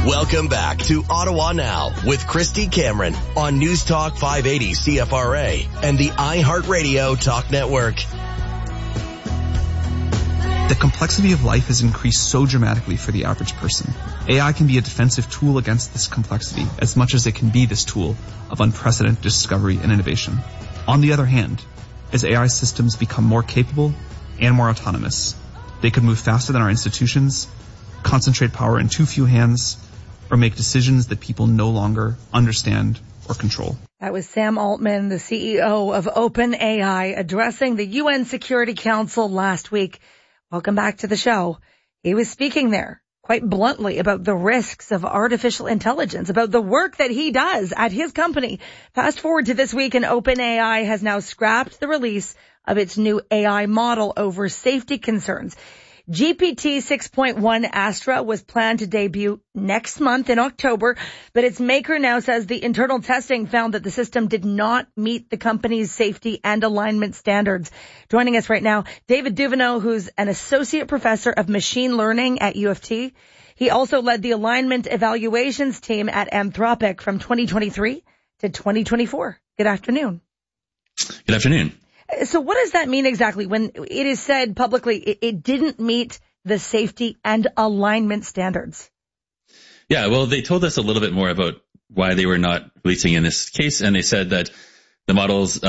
Welcome back to Ottawa Now with Christy Cameron on News Talk 580 CFRA and the iHeartRadio Talk Network. The complexity of life has increased so dramatically for the average person. AI can be a defensive tool against this complexity as much as it can be this tool of unprecedented discovery and innovation. On the other hand, as AI systems become more capable and more autonomous, they could move faster than our institutions, concentrate power in too few hands, or make decisions that people no longer understand or control. That was Sam Altman, the CEO of OpenAI, addressing the UN Security Council last week. Welcome back to the show. He was speaking there quite bluntly about the risks of artificial intelligence, about the work that he does at his company. Fast forward to this week, and OpenAI has now scrapped the release of its new AI model over safety concerns. GPT 6.1 Astra was planned to debut next month in October, but its maker now says the internal testing found that the system did not meet the company's safety and alignment standards. Joining us right now, David Duvineau, who's an associate professor of machine learning at U of T. He also led the alignment evaluations team at Anthropic from 2023 to 2024. Good afternoon. Good afternoon. So what does that mean exactly when it is said publicly it didn't meet the safety and alignment standards? Yeah, well, they told us a little bit more about why they were not releasing in this case, and they said that the models,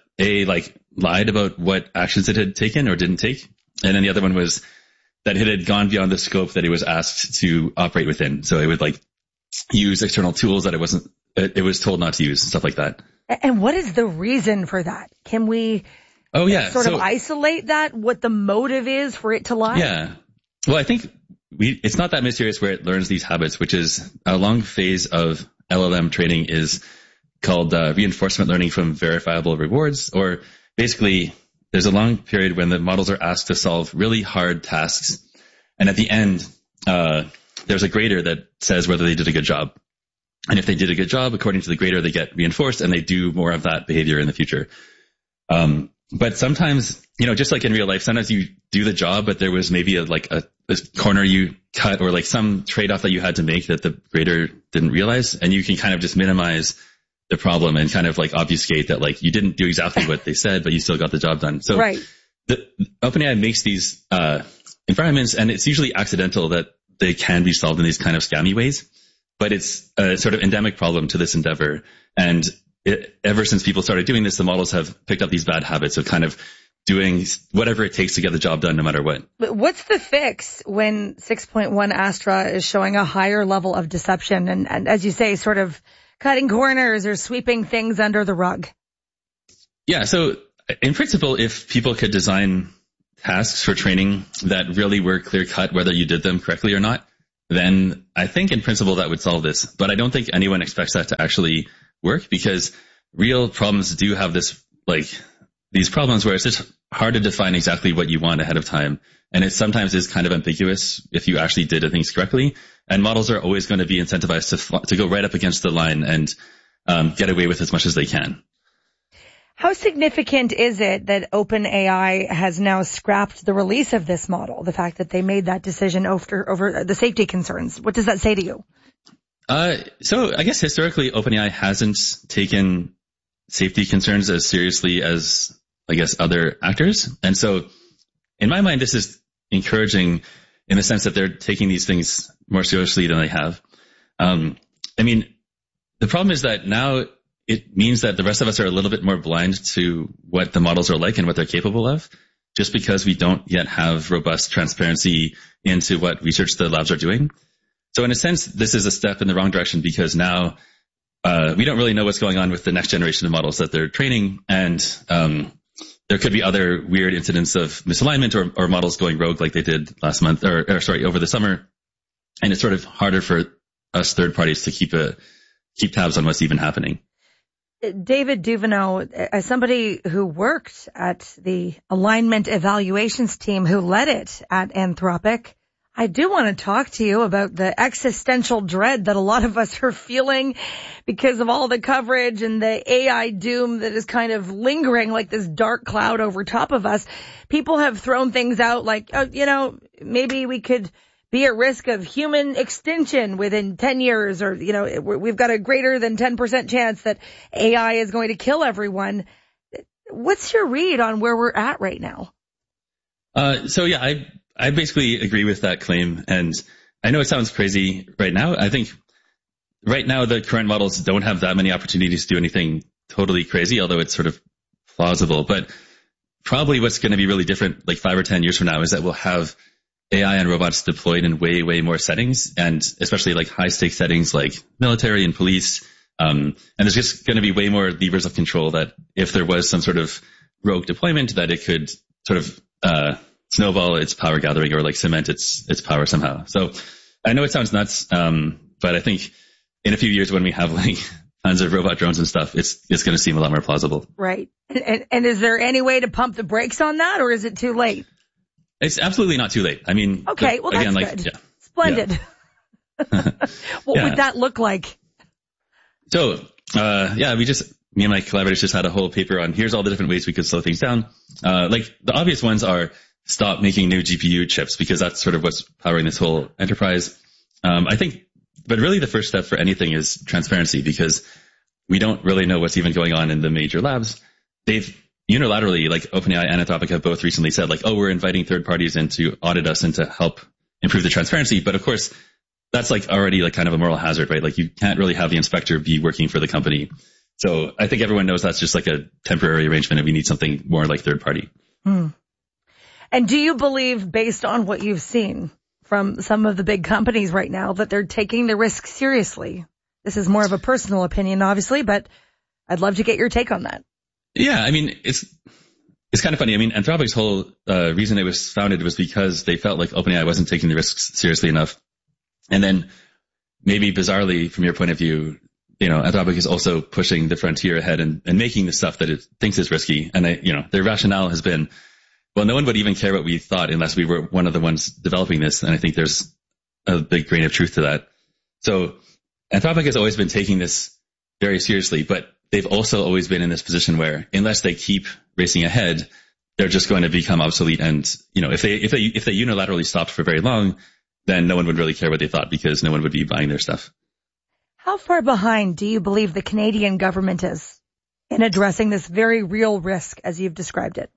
lied about what actions it had taken or didn't take, and then the other one was that it had gone beyond the scope that it was asked to operate within. So it would use external tools that it was told not to use, stuff like that. And what is the reason for that? Can we sort of isolate that, what the motive is for it to lie? Yeah. Well, I think it's not that mysterious where it learns these habits, which is a long phase of LLM training is called reinforcement learning from verifiable rewards, or basically there's a long period when the models are asked to solve really hard tasks. And at the end, there's a grader that says whether they did a good job. And if they did a good job, according to the grader, they get reinforced and they do more of that behavior in the future. But sometimes, just like in real life, sometimes you do the job, but there was maybe a corner you cut or some trade-off that you had to make that the grader didn't realize. And you can kind of just minimize the problem and kind of obfuscate that you didn't do exactly what they said, but you still got the job done. So right. The OpenAI makes these environments, and it's usually accidental that they can be solved in these kind of scammy ways. But it's a sort of endemic problem to this endeavor. And ever since people started doing this, the models have picked up these bad habits of kind of doing whatever it takes to get the job done no matter what. But what's the fix when 6.1 Astra is showing a higher level of deception and as you say, sort of cutting corners or sweeping things under the rug? Yeah, so in principle, if people could design tasks for training that really were clear-cut whether you did them correctly or not, then I think in principle that would solve this. But I don't think anyone expects that to actually work because real problems do have these problems where it's just hard to define exactly what you want ahead of time. And it sometimes is kind of ambiguous if you actually did things correctly. And models are always going to be incentivized to go right up against the line and get away with as much as they can. How significant is it that OpenAI has now scrapped the release of this model, the fact that they made that decision over the safety concerns? What does that say to you? So I guess historically, OpenAI hasn't taken safety concerns as seriously as, I guess, other actors. And so in my mind, this is encouraging in the sense that they're taking these things more seriously than they have. The problem is that now it means that the rest of us are a little bit more blind to what the models are like and what they're capable of, just because we don't yet have robust transparency into what research the labs are doing. So in a sense, this is a step in the wrong direction because now we don't really know what's going on with the next generation of models that they're training, and there could be other weird incidents of misalignment or models going rogue like they did last month over the summer. And it's sort of harder for us third parties to keep tabs on what's even happening. David Duvineau, as somebody who worked at the alignment evaluations team who led it at Anthropic, I do want to talk to you about the existential dread that a lot of us are feeling because of all the coverage and the AI doom that is kind of lingering like this dark cloud over top of us. People have thrown things out like, maybe we could be at risk of human extinction within 10 years, or, we've got a greater than 10% chance that AI is going to kill everyone. What's your read on where we're at right now? I basically agree with that claim. And I know it sounds crazy right now. I think right now the current models don't have that many opportunities to do anything totally crazy, although it's sort of plausible. But probably what's going to be really different like 5 or 10 years from now is that we'll have AI and robots deployed in way, way more settings, and especially like high stake settings like military and police. And there's just going to be way more levers of control that if there was some sort of rogue deployment, that it could sort of snowball its power gathering or like cement its power somehow. So I know it sounds nuts, but I think in a few years when we have like tons of robot drones and stuff, it's going to seem a lot more plausible. Right. And is there any way to pump the brakes on that, or is it too late? It's absolutely not too late. I mean, okay, well, that's again, good. Yeah. Splendid. Yeah. What would that look like? So, me and my collaborators just had a whole paper on here's all the different ways we could slow things down. Like the obvious ones are stop making new GPU chips, because that's sort of what's powering this whole enterprise. I think, but really the first step for anything is transparency, because we don't really know what's even going on in the major labs. They've unilaterally, like OpenAI and Anthropic have both recently said like, oh, we're inviting third parties in to audit us and to help improve the transparency. But of course, that's like already like kind of a moral hazard, right? Like you can't really have the inspector be working for the company. So I think everyone knows that's just like a temporary arrangement and we need something more like third party. And do you believe, based on what you've seen from some of the big companies right now, that they're taking the risk seriously? This is more of a personal opinion, obviously, but I'd love to get your take on that. Yeah, I mean, it's kind of funny. I mean, Anthropic's whole reason it was founded was because they felt like OpenAI wasn't taking the risks seriously enough. And then maybe bizarrely, from your point of view, Anthropic is also pushing the frontier ahead and making the stuff that it thinks is risky. And their rationale has been, well, no one would even care what we thought unless we were one of the ones developing this. And I think there's a big grain of truth to that. So Anthropic has always been taking this very seriously, but they've also always been in this position where unless they keep racing ahead, they're just going to become obsolete. And, if they unilaterally stopped for very long, then no one would really care what they thought because no one would be buying their stuff. How far behind do you believe the Canadian government is in addressing this very real risk as you've described it?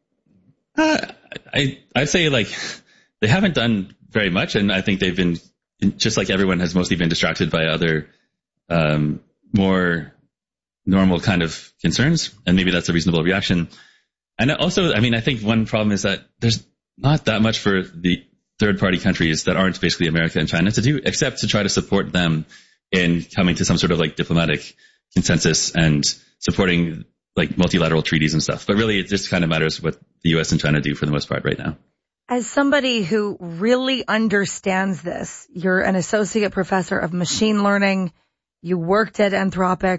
I'd say like they haven't done very much. And I think they've been, just like everyone has mostly been distracted by other, more normal kind of concerns. And maybe that's a reasonable reaction. And also, I mean, I think one problem is that there's not that much for the third party countries that aren't basically America and China to do, except to try to support them in coming to some sort of like diplomatic consensus and supporting like multilateral treaties and stuff. But really, it just kind of matters what the US and China do for the most part right now. As somebody who really understands this, you're an associate professor of machine learning. You worked at Anthropic.